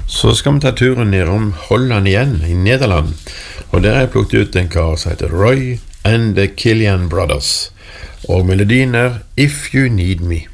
Så skal vi ta turen ned om Holland igjen, i Nederland. Og der har jeg plukket ut en kar som heter Roy and the Killian Brothers. Og melodien er If You Need Me.